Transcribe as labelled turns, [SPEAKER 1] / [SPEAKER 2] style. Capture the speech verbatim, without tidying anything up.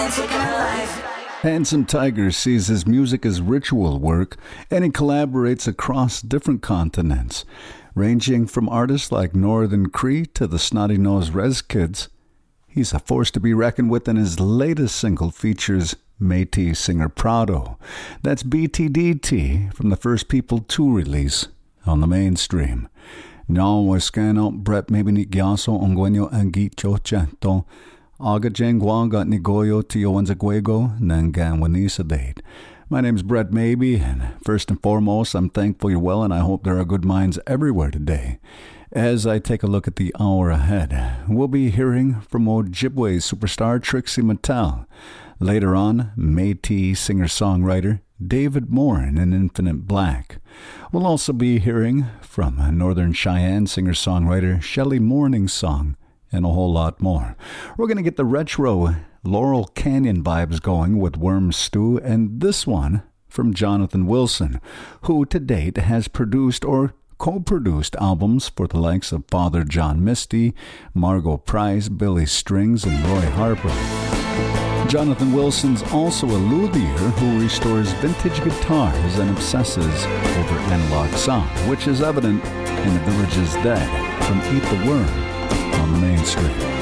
[SPEAKER 1] Handsome Tiger sees his music as ritual work, and he collaborates across different continents, ranging from artists like Northern Cree to the snotty-nosed Rez Kids. He's a force to be reckoned with, and his latest single features Métis singer Prado. That's B T D T from the First People two release on the mainstream. Now we're scanning Brett maybe ni gyaso ongwenyo angicho chanto. Aga jengwanga nigoyo tio wanzaguego nangan wanisa date. My name's Brett Maybe, and first and foremost, I'm thankful you're well, and I hope there are good minds everywhere today. As I take a look at the hour ahead, we'll be hearing from Ojibwe superstar Trixie Mattel. Later on, Métis singer-songwriter David Morin in Infinite Black. We'll also be hearing from Northern Cheyenne singer-songwriter Shelley Morningsong, and a whole lot more. We're going to get the retro Laurel Canyon vibes going with Worm Stew, and this one from Jonathan Wilson, who to date has produced or co-produced albums for the likes of Father John Misty, Margot Price, Billy Strings, and Roy Harper. Jonathan Wilson's also a luthier who restores vintage guitars and obsesses over analog sound, which is evident in The Village is Dead from Eat the Worm on the mainstream.